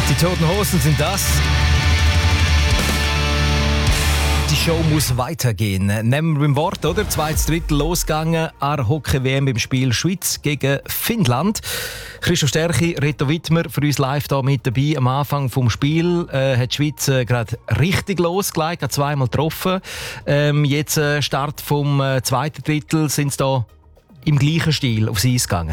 Die Toten Hosen sind das. Die Show muss weitergehen. Nehmen wir beim Wort, oder? Zweites Drittel losgegangen an der Hockey-WM beim Spiel Schweiz gegen Finnland. Christoph Stärchi, Reto Wittmer für uns live hier mit dabei. Am Anfang des Spiels hat die Schweiz gerade richtig losgelegt, hat zweimal getroffen. Jetzt Start vom zweiten Drittel sind sie da im gleichen Stil aufs Eis gegangen.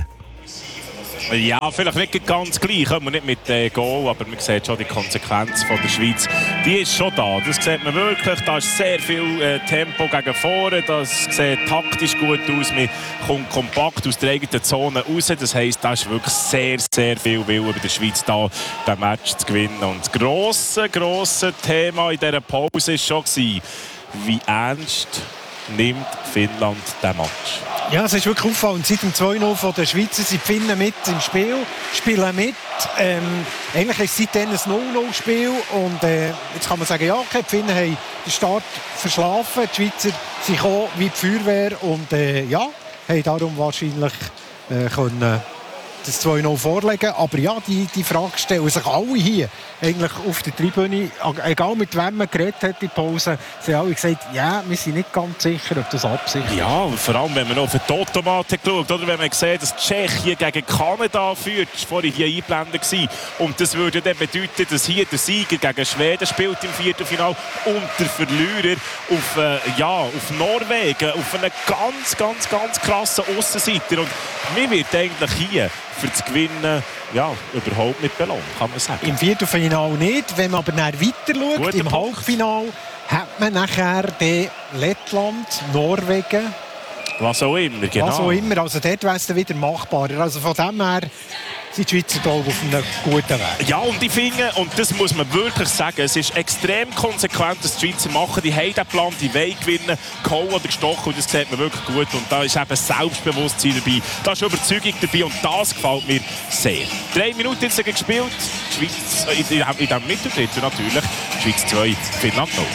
Ja, vielleicht nicht ganz gleich, kommen wir nicht mit Goal, aber man sieht schon die Konsequenz von der Schweiz. Die ist schon da, das sieht man wirklich. Da ist sehr viel Tempo gegen vorne, das sieht taktisch gut aus. Man kommt kompakt aus der eigenen Zone raus. Das heisst, da ist wirklich sehr, sehr viel Wille bei der Schweiz da, den Match zu gewinnen. Und das grosse Thema in dieser Pause war schon, wie ernst nimmt Finnland diesen Match? Ja, es ist wirklich auffallend. Seit dem 2-0 von der Schweizer sind die Finnen mit im Spiel, spielen mit. Eigentlich ist es seitdem ein 0-0-Spiel. Und jetzt kann man sagen, ja, okay, die Finnen haben den Start verschlafen. Die Schweizer sind gekommen wie die Feuerwehr und haben darum wahrscheinlich können das 2-0 vorlegen. Aber ja, die Frage stellen sich alle hier eigentlich auf der Tribüne. Egal mit wem man geredet hat in der Pause, sie haben alle gesagt, ja, wir sind nicht ganz sicher, ob das Absicht ist. Ja, und vor allem, wenn man auf den Totomat geschaut, oder wenn man sieht, dass Tschechien gegen Kanada führt, das war vorhin hier eingeblendet gewesen. Und das würde dann bedeuten, dass hier der Sieger gegen Schweden spielt im Viertelfinale und der Verlierer auf Norwegen, auf einen ganz krassen Aussenseiter. Und mir wird eigentlich hier für das Gewinnen überhaupt nicht belohnt, kann man sagen. Im Viertelfinale nicht. Wenn man aber weiter schaut, im Halbfinale hat man nachher Lettland, Norwegen. Was auch immer, genau. Was auch immer. Also dort wäre es dann wieder machbarer. Also von dem her sind die Schweizer auf einem guten Weg. Ja, und ich finde, und das muss man wirklich sagen, es ist extrem konsequent, was die Schweizer machen. Die haben den Plan, die wollen gewinnen, gehauen oder gestochen, und das sieht man wirklich gut. Und da ist eben Selbstbewusstsein dabei, da ist Überzeugung dabei, und das gefällt mir sehr. 3 Minuten jetzt gespielt, die Schweiz in diesem Mitteldrittel natürlich, die Schweiz 2, Finnland 0.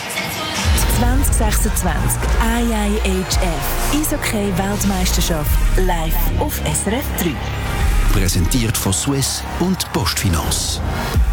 2026 IIHF Eishockey-Weltmeisterschaft live auf SRF 3. Präsentiert von Swiss und Postfinance.